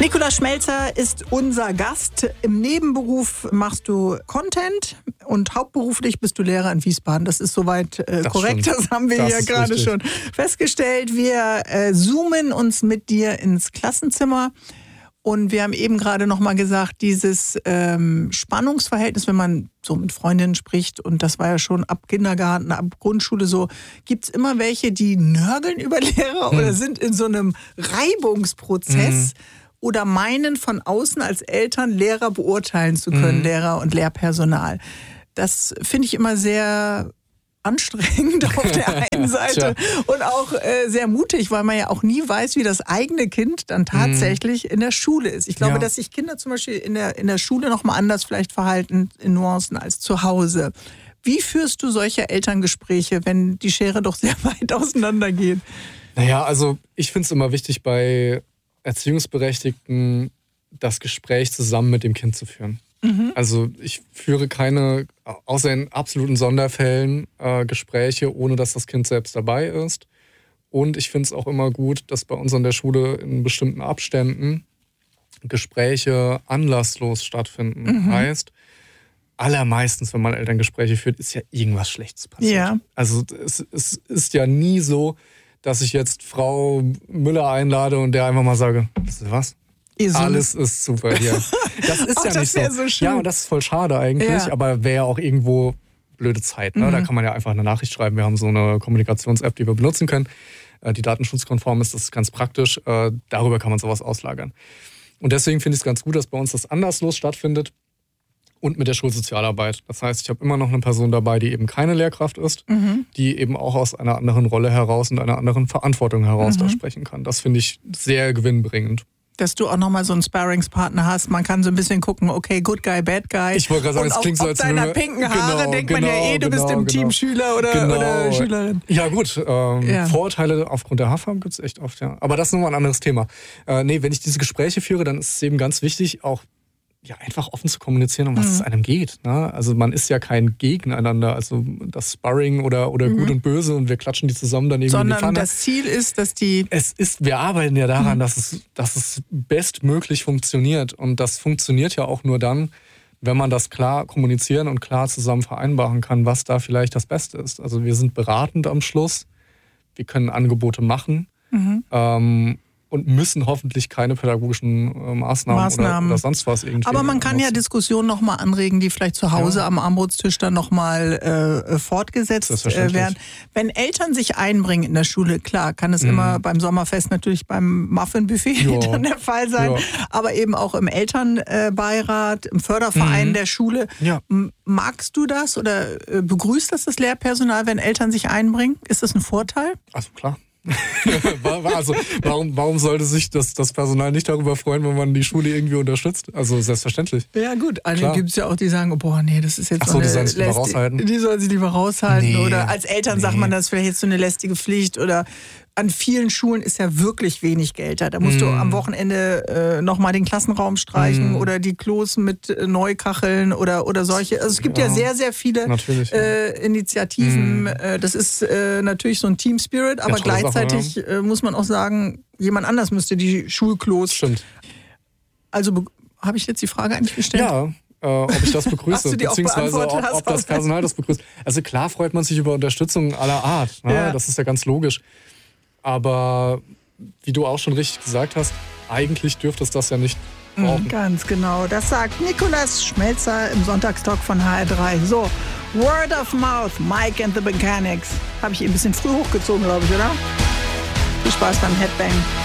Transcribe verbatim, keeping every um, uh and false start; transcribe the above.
Nikolaus Schmelzer ist unser Gast. Im Nebenberuf machst du Content und hauptberuflich bist du Lehrer in Wiesbaden. Das ist soweit äh, das korrekt, stimmt. Das haben wir ja gerade schon festgestellt. Wir äh, zoomen uns mit dir ins Klassenzimmer. Und wir haben eben gerade noch mal gesagt, dieses ähm, Spannungsverhältnis, wenn man so mit Freundinnen spricht, und das war ja schon ab Kindergarten, ab Grundschule so, gibt es immer welche, die nörgeln über Lehrer hm. oder sind in so einem Reibungsprozess hm. oder meinen von außen als Eltern Lehrer beurteilen zu können, hm. Lehrer und Lehrpersonal. Das finde ich immer sehr anstrengend auf der einen Seite und auch äh, sehr mutig, weil man ja auch nie weiß, wie das eigene Kind dann tatsächlich mm. in der Schule ist. Ich glaube, ja. dass sich Kinder zum Beispiel in der, in der Schule noch mal anders vielleicht verhalten in Nuancen als zu Hause. Wie führst du solche Elterngespräche, wenn die Schere doch sehr weit auseinander geht? Naja, also ich finde es immer wichtig, bei Erziehungsberechtigten das Gespräch zusammen mit dem Kind zu führen. Also ich führe keine, außer in absoluten Sonderfällen, äh, Gespräche, ohne dass das Kind selbst dabei ist. Und ich finde es auch immer gut, dass bei uns an der Schule in bestimmten Abständen Gespräche anlasslos stattfinden. Mhm. Heißt, allermeistens, wenn man Elterngespräche führt, ist ja irgendwas Schlechtes passiert. Ja. Also es, es ist ja nie so, dass ich jetzt Frau Müller einlade und der einfach mal sage, was? Alles ist super hier. Das ist Ach, ja nicht so. so schön. Ja, und das ist voll schade eigentlich, ja. aber wäre ja auch irgendwo blöde Zeit. Ne? Mhm. Da kann man ja einfach eine Nachricht schreiben. Wir haben so eine Kommunikations-App, die wir benutzen können, die datenschutzkonform ist. Das ist ganz praktisch. Darüber kann man sowas auslagern. Und deswegen finde ich es ganz gut, dass bei uns das anderslos stattfindet und mit der Schulsozialarbeit. Das heißt, ich habe immer noch eine Person dabei, die eben keine Lehrkraft ist, mhm. die eben auch aus einer anderen Rolle heraus und einer anderen Verantwortung heraus mhm. da sprechen kann. Das finde ich sehr gewinnbringend. Dass du auch nochmal so einen Sparringspartner hast. Man kann so ein bisschen gucken, okay, good guy, bad guy. Ich wollte gerade sagen, es klingt so, als ob deiner pinken Haare genau, denkt genau, man ja eh, du genau, bist im genau. Team Schüler oder, genau. oder Schülerin. Ja gut, ähm, ja. Vorurteile aufgrund der Haarfarbe gibt es echt oft, ja. Aber das ist nochmal ein anderes Thema. Äh, nee, wenn ich diese Gespräche führe, dann ist es eben ganz wichtig, auch ja, einfach offen zu kommunizieren, um was mhm. es einem geht. Ne? Also man ist ja kein Gegeneinander, also das Sparring oder, oder mhm. Gut und Böse und wir klatschen die zusammen dann irgendwie Sondern in die Pfanne. Das Ziel ist, dass die... Es ist, wir arbeiten ja daran, mhm. dass es, dass es bestmöglich funktioniert. Und das funktioniert ja auch nur dann, wenn man das klar kommunizieren und klar zusammen vereinbaren kann, was da vielleicht das Beste ist. Also wir sind beratend am Schluss, wir können Angebote machen, mhm. ähm, und müssen hoffentlich keine pädagogischen äh, Maßnahmen, Maßnahmen. Oder, oder sonst was irgendwie. Aber man kann nutzen. Ja Diskussionen nochmal anregen, die vielleicht zu Hause ja. am Armutstisch dann nochmal äh, fortgesetzt äh, werden. Wenn Eltern sich einbringen in der Schule, klar, kann es mhm. immer beim Sommerfest natürlich beim Muffinbuffet dann der Fall sein, ja. aber eben auch im Elternbeirat, im Förderverein mhm. der Schule. Ja. Magst du das oder äh, begrüßt das das Lehrpersonal, wenn Eltern sich einbringen? Ist das ein Vorteil? Also klar. also warum, warum sollte sich das, das Personal nicht darüber freuen, wenn man die Schule irgendwie unterstützt? Also selbstverständlich. Ja gut, einige gibt es ja auch, die sagen, oh, boah, nee, das ist jetzt Ach so, so eine die sollen sich lieber raushalten. Die sollen sich lieber raushalten. Nee, oder als Eltern nee. sagt man, das ist vielleicht jetzt so eine lästige Pflicht oder an vielen Schulen ist ja wirklich wenig Geld da. Da musst mm. du am Wochenende äh, nochmal den Klassenraum streichen mm. oder die Klos mit äh, Neukacheln oder, oder solche. Also es gibt ja, ja sehr, sehr viele äh, Initiativen. Mm. Äh, das ist äh, natürlich so ein Team Spirit, aber ja, gleichzeitig Sache, ja. äh, muss man auch sagen, jemand anders müsste die Schulklos. Stimmt. Also habe ich jetzt die Frage eigentlich gestellt? Ja. Äh, ob ich das begrüße, beziehungsweise ob, hast, ob das Personal das begrüßt. Also klar freut man sich über Unterstützung aller Art. Ne? Ja. Das ist ja ganz logisch. Aber wie du auch schon richtig gesagt hast, eigentlich dürfte es das ja nicht brauchen. Ganz genau. Das sagt Nikolaus Schmelzer im Sonntagstalk von H R drei. So, Word of Mouth, Mike and the Mechanics. Habe ich ihn ein bisschen früh hochgezogen, glaube ich, oder? Viel Spaß beim Headbang.